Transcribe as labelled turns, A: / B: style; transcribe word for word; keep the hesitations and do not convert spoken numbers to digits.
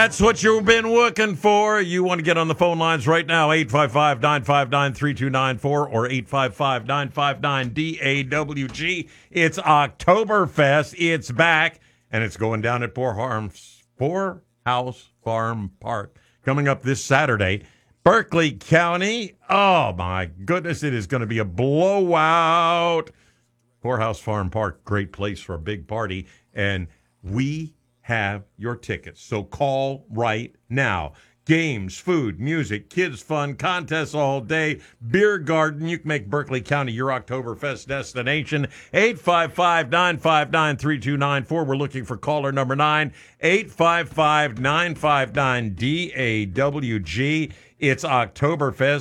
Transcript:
A: That's what you've been looking for. You want to get on the phone lines right now, eight five five, nine five nine, three two nine four or eight five five, nine five nine, D A W G. It's Oktoberfest. It's back, and it's going down at Poor Harms, Poorhouse Farm Park. Coming up this Saturday, Berkeley County. Oh, my goodness, it is going to be a blowout. Poorhouse Farm Park, great place for a big party, and we have your tickets. So call right now. Games, food, music, kids fun, contests all day, beer garden. You can make Berkeley County your Oktoberfest destination. eight five five, nine five nine, three two nine four. We're looking for caller number nine. eight five five, nine five nine, D A W G. It's Oktoberfest.